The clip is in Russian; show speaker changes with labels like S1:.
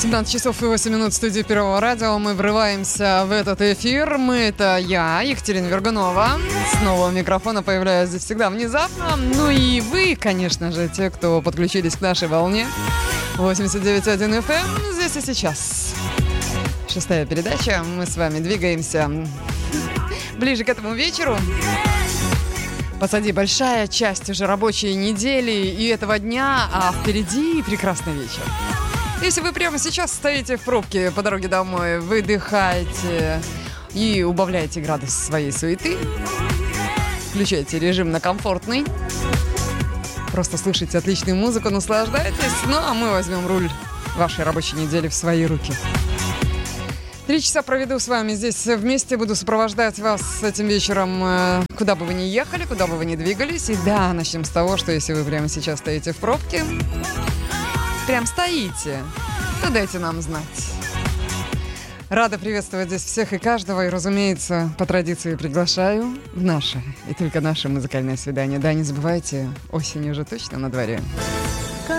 S1: 17 часов и 8 минут в студии Первого радио. Мы врываемся в этот эфир. Это я, Екатерина Вергунова. Снова у микрофона появляюсь здесь всегда внезапно. Ну и вы, конечно же, те, кто подключились к нашей волне 89.1 FM. Здесь и сейчас. 6-я передача. Мы с вами двигаемся ближе к этому вечеру. Позади большая часть уже рабочей недели и этого дня, а впереди прекрасный вечер. Если вы прямо сейчас стоите в пробке по дороге домой, выдыхаете и убавляете градус своей суеты, включаете режим на комфортный, просто слушайте отличную музыку, наслаждайтесь, ну а мы возьмем руль вашей рабочей недели в свои руки. 3 часа проведу с вами здесь вместе, буду сопровождать вас этим вечером, куда бы вы ни ехали, куда бы вы ни двигались. И да, начнем с того, что если вы прямо сейчас стоите в пробке, прям стоите, то дайте нам знать. Рада приветствовать здесь всех и каждого, и, разумеется, по традиции приглашаю в наше, и только наше музыкальное свидание. Да, не забывайте, осень уже точно на дворе.